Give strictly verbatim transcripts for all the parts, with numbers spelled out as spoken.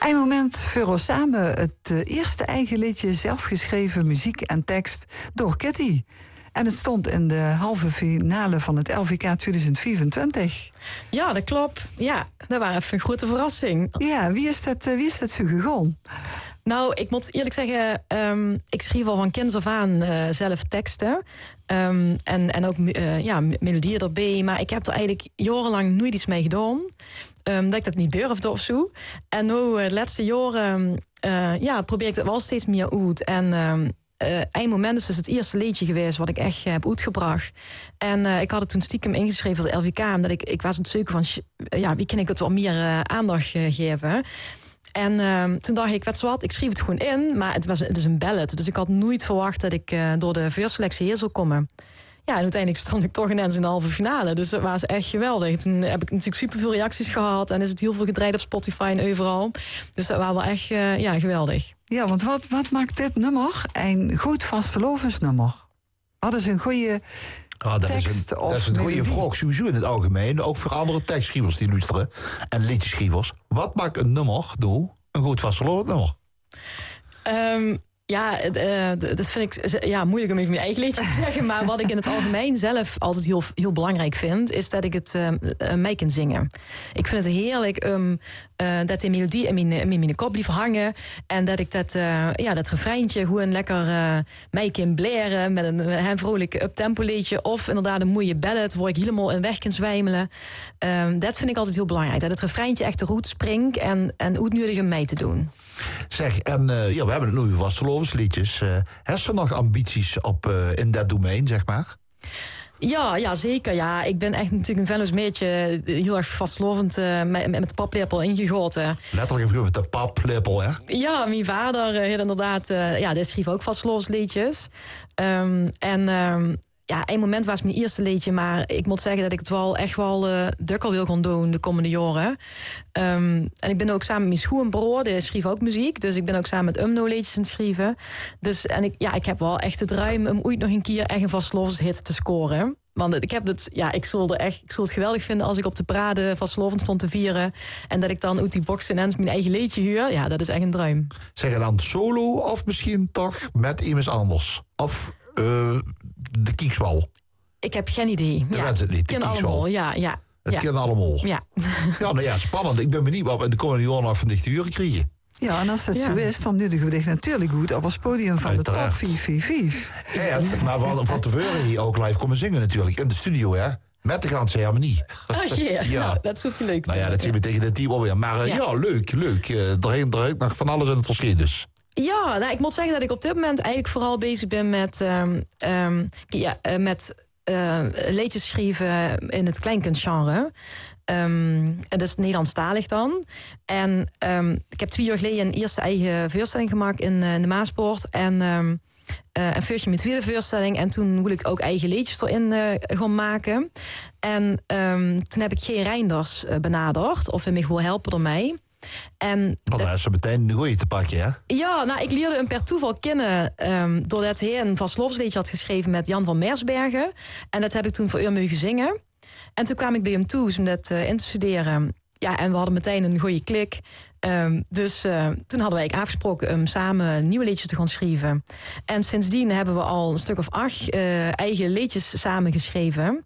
Een moment voor ons samen het uh, eerste eigen liedje, zelfgeschreven muziek en tekst door Kitty. En het stond in de halve finale van het L V K tweeduizend vierentwintig. Ja, dat klopt. Ja, dat was even een grote verrassing. Ja, wie is dat, uh, wie is dat zo gegaan? Nou, ik moet eerlijk zeggen, um, ik schreef al van kinds af aan uh, zelf teksten. Um, en, en ook uh, ja, melodieën erbij. Maar ik heb er eigenlijk jarenlang nooit iets mee gedaan. Um, dat ik dat niet durfde of zo. En nu, uh, de laatste jaren, uh, ja, probeer ik het wel steeds meer uit. En um, uh, een moment is dus het eerste liedje geweest wat ik echt heb uitgebracht. En uh, ik had het toen stiekem ingeschreven voor de L V K. Omdat ik, ik was aan het zoeken van, ja, wie kan ik het wel meer uh, aandacht uh, geven. En uh, toen dacht ik, wat wat, ik schreef het gewoon in, maar het, was, het is een ballad. Dus ik had nooit verwacht dat ik uh, door de voorselectie hier zou komen. Ja, en uiteindelijk stond ik toch ineens in de halve finale. Dus dat was echt geweldig. Toen heb ik natuurlijk superveel reacties gehad. En is het heel veel gedraaid op Spotify en overal. Dus dat was wel echt uh, ja, geweldig. Ja, want wat, wat maakt dit nummer een goed vastelovensnummer? Hadden ze een goede... Ah, dat, is een, dat is een goede vraag sowieso in het algemeen. Ook voor andere tekstschrijvers die luisteren en liedjeschrijvers. Wat maakt een nummer, doe, een goed vastgelovend nummer? Um, ja, uh, dat vind ik ja, moeilijk om even mijn eigen liedje te zeggen. Maar wat ik in het algemeen zelf altijd heel, heel belangrijk vind, is dat ik het uh, uh, mee kan zingen. Ik vind het heerlijk um, uh, dat de melodie in mijn, in mijn kop blijft hangen. En dat ik dat, uh, ja, dat refreintje gewoon lekker uh, mee kan blaren met een, een vrolijk uptempo liedje. Of inderdaad een mooie ballad waar ik helemaal in weg kan zwijmelen. Um, dat vind ik altijd heel belangrijk. Dat het refreintje echt eruit springt en, en uitnodig om mee te doen. Zeg, en uh, ja, we hebben het nu vastelovensliedjes. Uh, heb je nog ambities op, uh, in dat domein, zeg maar? Ja, ja, zeker. Ja. Ik ben echt natuurlijk een Venlo's meetje heel erg vastlovend uh, met, met de paplepel ingegoten. Letterlijk even met de paplepel, hè? Ja, mijn vader uh, had inderdaad, uh, ja, die schreef ook vastlovensliedjes. Um, en um, ja, één moment was mijn eerste liedje, maar ik moet zeggen dat ik het wel echt wel uh, dukker wil gaan doen de komende jaren. Um, en ik ben ook samen met mijn schoenbroer, die schreef ook muziek, dus ik ben ook samen met Umno liedjes aan het schrijven. Dus en ik, ja, ik heb wel echt het ruim om ooit nog een keer echt een vastlovens-hit te scoren. Want ik heb het, ja, ik zal, echt, ik zal het geweldig vinden als ik op de parade vastlovend stond te vieren. En dat ik dan uit die box ineens mijn eigen liedje huur. Ja, dat is echt een droom. Zeg je dan solo of misschien toch met iemand anders? Of uh, de Kiekswal? Ik heb geen idee. Dat ja, is het niet, de ken allemaal, ja, ja. Het ja. kennen allemaal. Ja. Ja, nou ja, spannend. Ik ben benieuwd wat we in de komende jaren nog van dichte uren krijgen. Ja, en als dat ja. zo is, dan nuttigen we dit natuurlijk goed op het podium van Uiteraard. de top vier vier vijf. Ja, maar van, van tevoren hier ook live komen zingen natuurlijk. In de studio, hè. Met de ganse harmonie. Oh jee, ja. Nou, dat is ook leuk. Nou ja, dat zien we tegen de team alweer. Maar uh, ja. ja, leuk, leuk. Uh, er hangt nog van alles in het verschil dus. Ja, nou, ik moet zeggen dat ik op dit moment eigenlijk vooral bezig ben met... Um, um, ja, uh, met uh, liedjes schrijven in het kleinkunstgenre. Um, en dat is Nederlandstalig dan. En um, ik heb twee jaar geleden een eerste eigen voorstelling gemaakt in, uh, in de Maaspoort. En um, uh, een feestje met tweede voorstelling. En toen wil ik ook eigen liedjes erin uh, gaan maken. En um, toen heb ik G. Reinders uh, benaderd. Of hij me wil helpen ermee. En dat is ze meteen een goeie te pakken, hè? Ja, nou, ik leerde hem per toeval kennen... Um, doordat hij een vastlovensliedje had geschreven met Jan van Meersbergen. En dat heb ik toen voor u mogen zingen. En toen kwam ik bij hem toe om dat uh, in te studeren. Ja, en we hadden meteen een goede klik. Um, dus uh, toen hadden wij afgesproken om samen nieuwe liedjes te gaan schrijven. En sindsdien hebben we al een stuk of acht uh, eigen liedjes samen geschreven.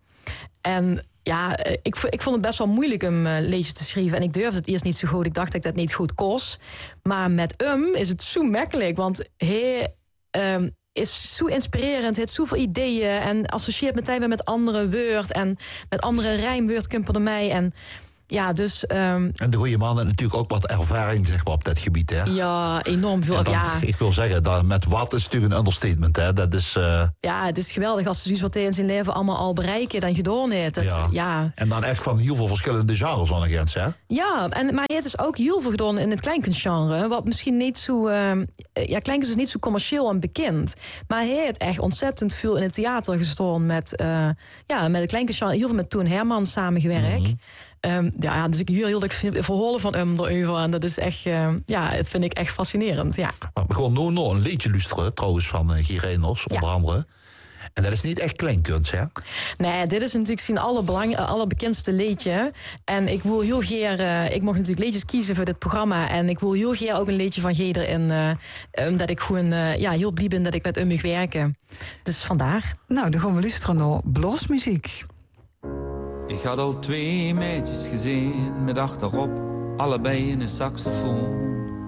En ja, ik, ik vond het best wel moeilijk om uh, liedjes te schrijven. En ik durfde het eerst niet zo goed. Ik dacht dat ik dat niet goed kost. Maar met hem is het zo makkelijk. Want hij... Um, is zo inspirerend, het heeft zoveel ideeën... en associeert meteen weer met andere woord... en met andere rijmwoordkumpen mij. En ja, dus... Um, en de goede man heeft natuurlijk ook wat ervaring, zeg maar, op dat gebied, hè? Ja, enorm veel. Dat, ja. Ik wil zeggen, dat met wat is natuurlijk een understatement, hè? Dat is... Uh... Ja, het is geweldig als zoiets wat hij in zijn leven allemaal al bereiken... dan gedaan heeft. Dat, ja. ja. En dan echt van heel veel verschillende genres aan de grens, hè? Ja, en, maar hij heeft dus ook heel veel gedaan in het kleinkunstgenre... wat misschien niet zo... Uh, ja, kleinkunst is niet zo commercieel en bekend. Maar hij heeft echt ontzettend veel in het theater gestaan... met, uh, ja, met het kleinkunstgenre, heel veel met Toon Hermans samengewerkt... Mm-hmm. Um, ja, dus ik huur heel erg verholen van hem erover. En dat is echt, uh, ja, dat vind ik echt fascinerend, ja. Maar we gaan nu nog een liedje luisteren, trouwens, van uh, G. Reinders, onder ja. andere. En dat is niet echt kleinkunst, hè? Nee, dit is natuurlijk zijn allerbelang, allerbekendste liedje. En ik wil heel graag, uh, ik mocht natuurlijk liedjes kiezen voor dit programma. En ik wil heel graag ook een liedje van G erin. Uh, omdat ik gewoon uh, ja, heel blij ben dat ik met hem mag werken. Dus vandaar. Nou, dan gaan we luisteren naar bluesmuziek. Ik had al twee meisjes gezien met achterop allebei in een saxofoon.